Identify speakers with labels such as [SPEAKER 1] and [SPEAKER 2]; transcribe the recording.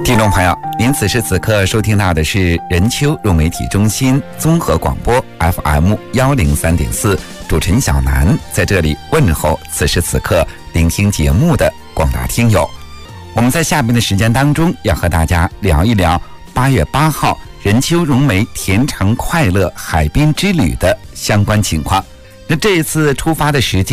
[SPEAKER 1] 听众朋友，您此时此刻收听到的是人丘融媒体中心综合广播 FM103.4，主持人小南在这里问候此时此刻聆听节目的广大听友。我们在下面的时间当中要和大家聊一聊8月8号人丘融媒甜橙快乐海滨之旅的相关情况。那这一次出发的时间